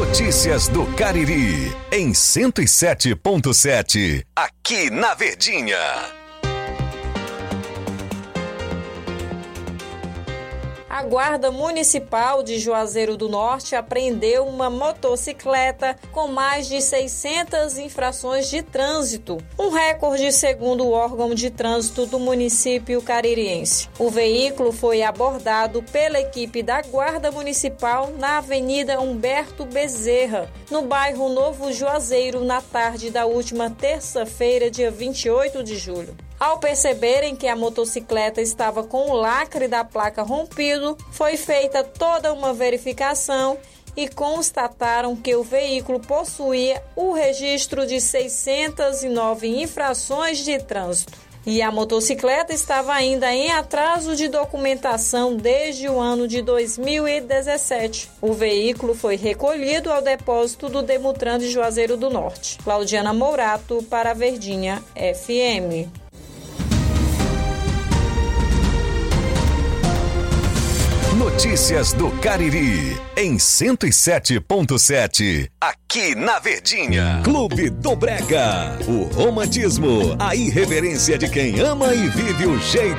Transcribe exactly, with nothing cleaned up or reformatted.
Notícias do Cariri, em cento e sete ponto sete, aqui na Verdinha. A Guarda Municipal de Juazeiro do Norte apreendeu uma motocicleta com mais de seiscentas infrações de trânsito, um recorde segundo o órgão de trânsito do município caririense. O veículo foi abordado pela equipe da Guarda Municipal na Avenida Humberto Bezerra, no bairro Novo Juazeiro, na tarde da última terça-feira, dia vinte e oito de julho. Ao perceberem que a motocicleta estava com o lacre da placa rompido, foi feita toda uma verificação e constataram que o veículo possuía o registro de seiscentas e nove infrações de trânsito. E a motocicleta estava ainda em atraso de documentação desde o ano de dois mil e dezessete. O veículo foi recolhido ao depósito do Demutran de Juazeiro do Norte. Claudiana Mourato, para a Verdinha F M. Notícias do Cariri, em cento e sete ponto sete, aqui na Verdinha. Clube do Brega, o romantismo, a irreverência de quem ama e vive o jeito